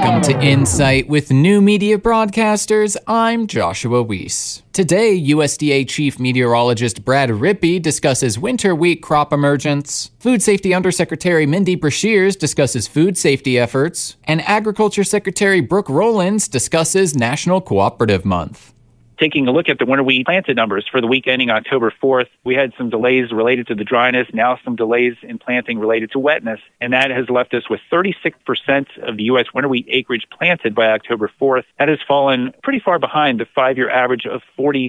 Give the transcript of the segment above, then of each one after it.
Welcome to Insight with New Media Broadcasters. I'm Joshua Weiss. Today, USDA Chief Meteorologist Brad Rippey discusses winter wheat crop emergence. Food Safety Undersecretary Mindy Brashears discusses food safety efforts. And Agriculture Secretary Brooke Rollins discusses National Cooperative Month. Taking a look at the winter wheat planted numbers for the week ending October 4th, we had some delays related to the dryness, now some delays in planting related to wetness, and that has left us with 36% of the U.S. winter wheat acreage planted by October 4th. That has fallen pretty far behind the 5-year average of 46%.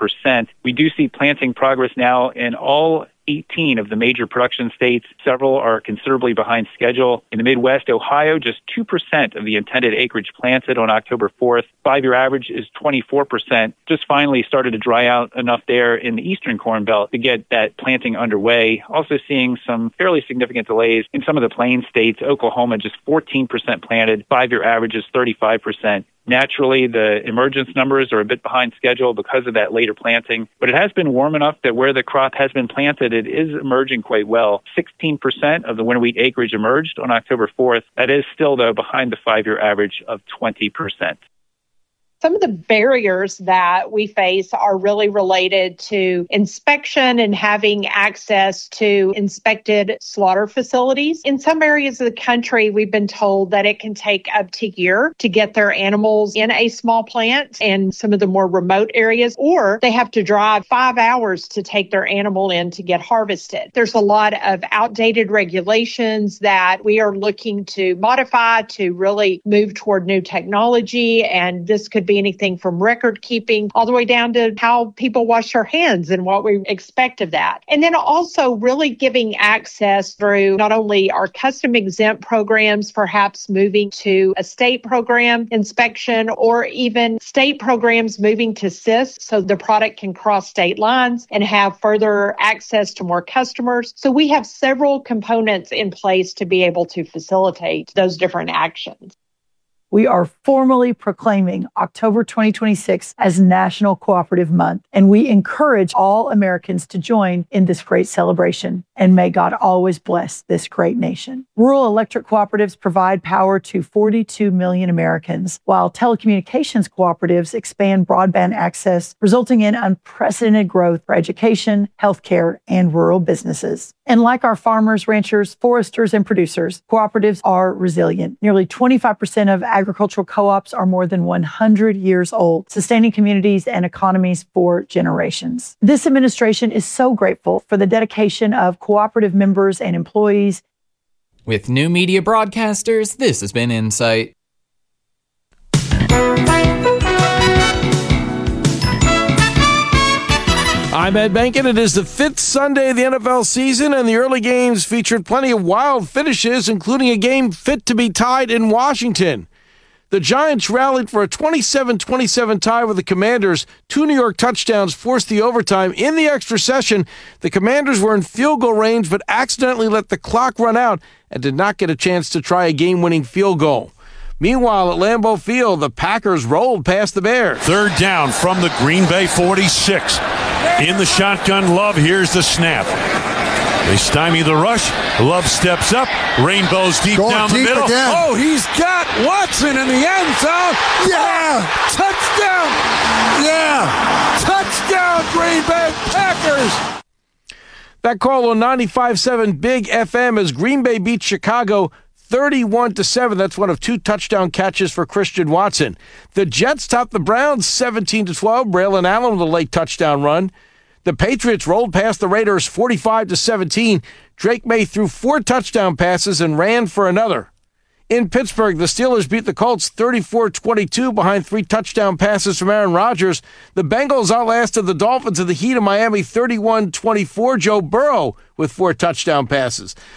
We do see planting progress now in all 18 of the major production states. Several are considerably behind schedule. In the Midwest, Ohio, just 2% of the intended acreage planted on October 4th. 5-year average is 24%. Just finally started to dry out enough there in the Eastern Corn Belt to get that planting underway. Also seeing some fairly significant delays in some of the plain states. Oklahoma, just 14% planted. 5-year average is 35%. Naturally, the emergence numbers are a bit behind schedule because of that later planting, but it has been warm enough that where the crop has been planted, it is emerging quite well. 16% of the winter wheat acreage emerged on October 4th. That is still, though, behind the 5-year average of 20%. Some of the barriers that we face are really related to inspection and having access to inspected slaughter facilities. In some areas of the country, we've been told that it can take up to a year to get their animals in a small plant in some of the more remote areas, or they have to drive 5 hours to take their animal in to get harvested. There's a lot of outdated regulations that we are looking to modify to really move toward new technology, and this could be anything from record keeping all the way down to how people wash their hands and what we expect of that. And then also really giving access through not only our custom exempt programs, perhaps moving to a state program inspection, or even state programs moving to CIS so the product can cross state lines and have further access to more customers. So we have several components in place to be able to facilitate those different actions. We are formally proclaiming October 2026 as National Cooperative Month, and we encourage all Americans to join in this great celebration. And may God always bless this great nation. Rural electric cooperatives provide power to 42 million Americans, while telecommunications cooperatives expand broadband access, resulting in unprecedented growth for education, healthcare, and rural businesses. And like our farmers, ranchers, foresters, and producers, cooperatives are resilient. Nearly 25% of agricultural co-ops are more than 100 years old, sustaining communities and economies for generations. This administration is so grateful for the dedication of cooperative members and employees. With New Media Broadcasters, this has been Insight. I'm Ed Benkin. It is the 5th Sunday of the NFL season, and the early games featured plenty of wild finishes, including a game fit to be tied in Washington. The Giants rallied for a 27-27 tie with the Commanders. 2 New York touchdowns forced the overtime. In the extra session, the Commanders were in field goal range but accidentally let the clock run out and did not get a chance to try a game-winning field goal. Meanwhile, at Lambeau Field, the Packers rolled past the Bears. 3rd down from the Green Bay 46. In the shotgun, Love. Here's the snap. They stymie the rush. Love steps up. Rainbows deep down the middle. Again. Oh, he's got Watson in the end zone. Yeah! Touchdown! Yeah! Touchdown, Green Bay Packers! That call on 95.7 Big FM as Green Bay beats Chicago 31-7. That's one of 2 touchdown catches for Christian Watson. The Jets topped the Browns 17-12. Braylon Allen with a late touchdown run. The Patriots rolled past the Raiders 45-17. Drake May threw 4 touchdown passes and ran for another. In Pittsburgh, the Steelers beat the Colts 34-22 behind 3 touchdown passes from Aaron Rodgers. The Bengals outlasted the Dolphins in the heat of Miami 31-24. Joe Burrow with 4 touchdown passes.